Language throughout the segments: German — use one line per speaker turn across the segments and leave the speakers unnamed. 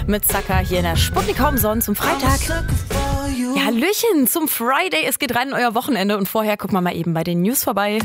mit Sucker hier in der Sputnik Home zum Freitag. Ja, Hallöchen zum Friday. Es geht rein in euer Wochenende und vorher gucken wir mal eben bei den News vorbei.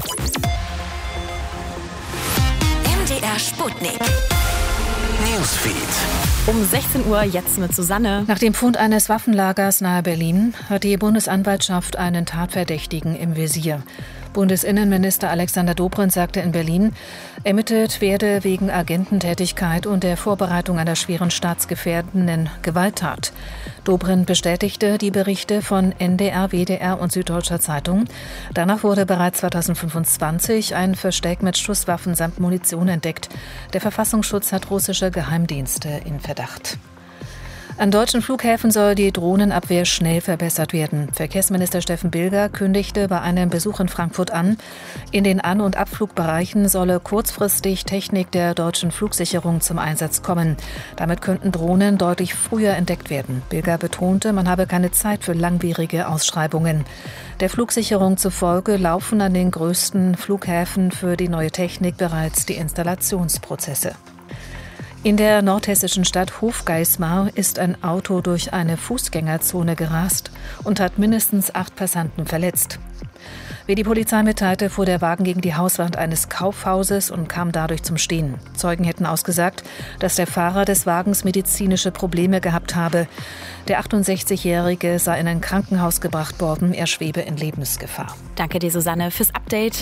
MDR Sputnik Newsfeed.
Um 16 Uhr jetzt mit Susanne.
Nach dem Fund eines Waffenlagers nahe Berlin hat die Bundesanwaltschaft einen Tatverdächtigen im Visier. Bundesinnenminister Alexander Dobrindt sagte in Berlin, ermittelt werde wegen Agententätigkeit und der Vorbereitung einer schweren staatsgefährdenden Gewalttat. Dobrindt bestätigte die Berichte von NDR, WDR und Süddeutscher Zeitung. Danach wurde bereits 2025 ein Versteck mit Schusswaffen samt Munition entdeckt. Der Verfassungsschutz hat russische Geheimdienste in Verdacht. An deutschen Flughäfen soll die Drohnenabwehr schnell verbessert werden. Verkehrsminister Steffen Bilger kündigte bei einem Besuch in Frankfurt an, in den An- und Abflugbereichen solle kurzfristig Technik der deutschen Flugsicherung zum Einsatz kommen. Damit könnten Drohnen deutlich früher entdeckt werden. Bilger betonte, man habe keine Zeit für langwierige Ausschreibungen. Der Flugsicherung zufolge laufen an den größten Flughäfen für die neue Technik bereits die Installationsprozesse. In der nordhessischen Stadt Hofgeismar ist ein Auto durch eine Fußgängerzone gerast und hat mindestens 8 Passanten verletzt. Wie die Polizei mitteilte, fuhr der Wagen gegen die Hauswand eines Kaufhauses und kam dadurch zum Stehen. Zeugen hätten ausgesagt, dass der Fahrer des Wagens medizinische Probleme gehabt habe. Der 68-Jährige sei in ein Krankenhaus gebracht worden, er schwebe in Lebensgefahr.
Danke dir, Susanne, fürs Update.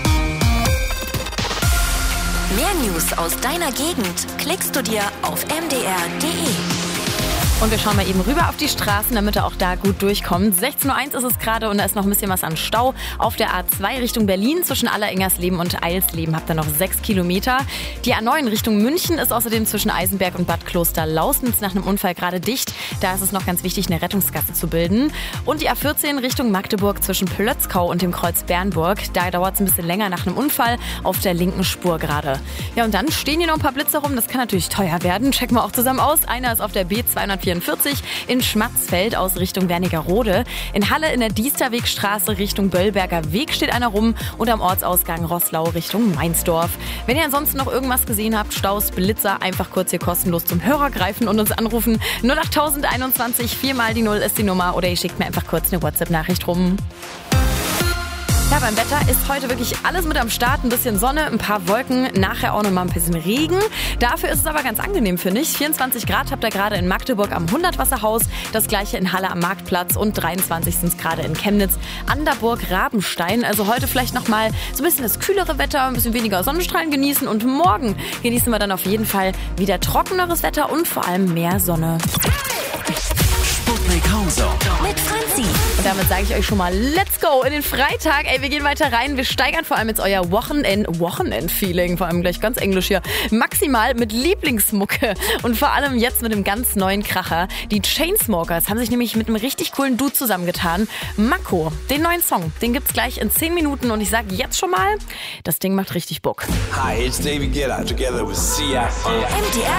Mehr News aus deiner Gegend klickst du dir auf mdr.de.
Und wir schauen mal eben rüber auf die Straßen, damit ihr auch da gut durchkommt. 16.01 Uhr ist es gerade und da ist noch ein bisschen was an Stau. Auf der A2 Richtung Berlin zwischen Allerengersleben und Eilsleben habt ihr noch 6 Kilometer. Die A9 Richtung München ist außerdem zwischen Eisenberg und Bad Kloster-Lausnitz nach einem Unfall gerade dicht. Da ist es noch ganz wichtig, eine Rettungsgasse zu bilden. Und die A14 Richtung Magdeburg zwischen Plötzkau und dem Kreuz Bernburg. Da dauert es ein bisschen länger nach einem Unfall auf der linken Spur gerade. Ja, und dann stehen hier noch ein paar Blitze rum. Das kann natürlich teuer werden. Checken wir auch zusammen aus. Einer ist auf der B244 in Schmatzfeld aus Richtung Wernigerode. In Halle in der Diesterwegstraße Richtung Böllberger Weg steht einer rum und am Ortsausgang Roßlau Richtung Mainzdorf. Wenn ihr ansonsten noch irgendwas gesehen habt, Staus, Blitzer, einfach kurz hier kostenlos zum Hörer greifen und uns anrufen. 08021 4 mal die 0 ist die Nummer oder ihr schickt mir einfach kurz eine WhatsApp-Nachricht rum. Ja, beim Wetter ist heute wirklich alles mit am Start. Ein bisschen Sonne, ein paar Wolken, nachher auch noch mal ein bisschen Regen. Dafür ist es aber ganz angenehm, finde ich. 24 Grad habt ihr gerade in Magdeburg am Hundertwasserhaus, das gleiche in Halle am Marktplatz und 23 sind es gerade in Chemnitz an der Burg Rabenstein. Also heute vielleicht noch mal so ein bisschen das kühlere Wetter, ein bisschen weniger Sonnenstrahlen genießen und morgen genießen wir dann auf jeden Fall wieder trockeneres Wetter und vor allem mehr Sonne.
Sputnik Home mit Franzi.
Und damit sage ich euch schon mal, let's go in den Freitag. Ey, wir gehen weiter rein. Wir steigern vor allem jetzt euer Wochenend-Feeling. Vor allem gleich ganz englisch hier. Maximal mit Lieblingsmucke. Und vor allem jetzt mit einem ganz neuen Kracher. Die Chainsmokers haben sich nämlich mit einem richtig coolen Dude zusammengetan. Mako, den neuen Song, den gibt's gleich in 10 Minuten. Und ich sage jetzt schon mal, das Ding macht richtig Bock.
Hi, it's David Guetta together with Sia.
MDR